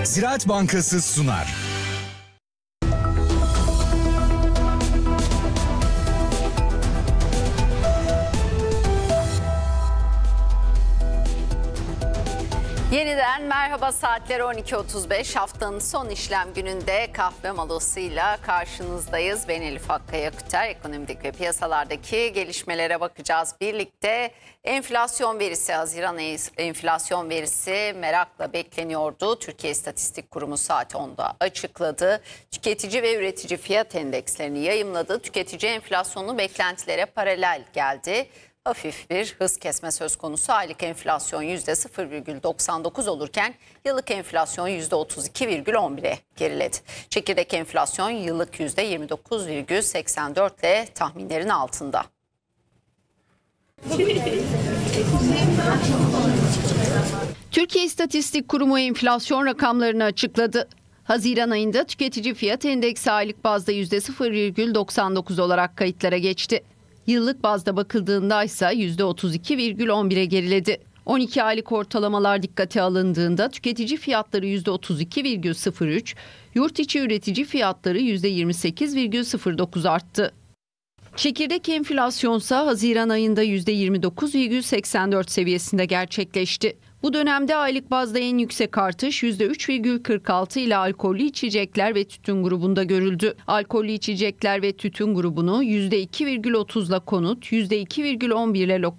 Ziraat Bankası sunar. Yeniden merhaba, saatleri 12.35, haftanın son işlem gününde kahve molasıyla karşınızdayız. Ben Elif Hakkı Yakıter, ekonomideki ve piyasalardaki gelişmelere bakacağız. Birlikte enflasyon verisi, Haziran ayı enflasyon verisi merakla bekleniyordu. Türkiye İstatistik Kurumu saat 10'da açıkladı. Tüketici ve üretici fiyat endekslerini yayımladı. Tüketici enflasyonu beklentilere paralel geldi. Hafif bir hız kesme söz konusu. Aylık enflasyon %0,99 olurken yıllık enflasyon %32,11'e geriledi. Çekirdek enflasyon yıllık %29,84 ile tahminlerin altında. Türkiye İstatistik Kurumu enflasyon rakamlarını açıkladı. Haziran ayında tüketici fiyat endeksi aylık bazda %0,99 olarak kayıtlara geçti. Yıllık bazda bakıldığında ise %32,11'e geriledi. 12 aylık ortalamalar dikkate alındığında tüketici fiyatları %32,03, yurt içi üretici fiyatları %28,09 arttı. Çekirdek enflasyonsa Haziran ayında %29,84 seviyesinde gerçekleşti. Bu dönemde aylık bazda en yüksek artış %3,46 ile alkollü içecekler ve tütün grubunda görüldü. Alkollü içecekler ve tütün grubunu %2,30 ile konut, %2,11 ile lokal